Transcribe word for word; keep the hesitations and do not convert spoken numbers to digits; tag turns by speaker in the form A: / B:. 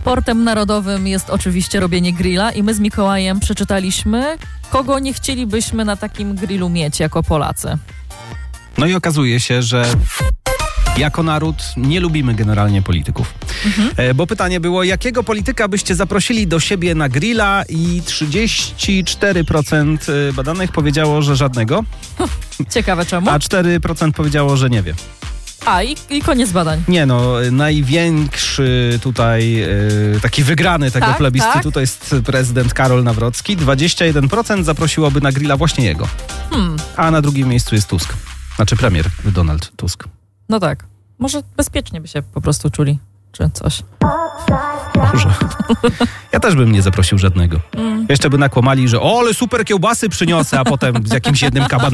A: sportem narodowym jest oczywiście robienie grilla i my z Mikołajem przeczytaliśmy, kogo nie chcielibyśmy na takim grillu mieć jako Polacy.
B: No i okazuje się, że jako naród nie lubimy generalnie polityków. Mhm. E, bo pytanie było, jakiego polityka byście zaprosili do siebie na grilla i trzydzieści cztery procent badanych powiedziało, że żadnego.
A: Ciekawe czemu?
B: A cztery procent powiedziało, że nie wie.
A: A, i, i koniec badań.
B: Nie no, największy tutaj e, taki wygrany tego
A: tak,
B: plebiscytu
A: tak?
B: to jest prezydent Karol Nawrocki. dwadzieścia jeden procent zaprosiłoby na grilla właśnie jego. Hmm. A na drugim miejscu jest Tusk. Znaczy premier Donald Tusk.
A: No tak. Może bezpiecznie by się po prostu czuli, czy coś.
B: Może. Ja też bym nie zaprosił żadnego. Mm. Jeszcze by nakłamali, że o, ale super kiełbasy przyniosę, a potem z jakimś jednym kabanem